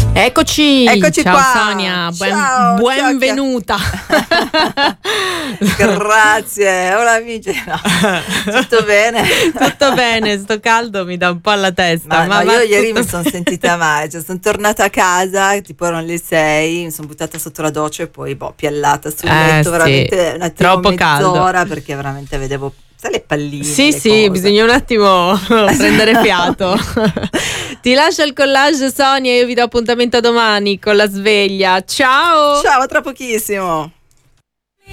Eccoci Ciao qua. Sonia, benvenuta. Grazie, hola amici. No. Tutto bene? Tutto bene, sto caldo mi dà un po' alla testa. Ma io ieri mi sono sentita male, cioè sono tornata a casa, tipo erano le 6, mi sono buttata sotto la doccia e poi piallata sul letto, veramente un attimo, troppo mezz'ora, caldo. perché veramente vedevo le palline. Sì, cose. bisogna un attimo prendere fiato. Ti lascio il collage Sonia, io vi do appuntamento domani con la sveglia. Ciao! Ciao, tra pochissimo.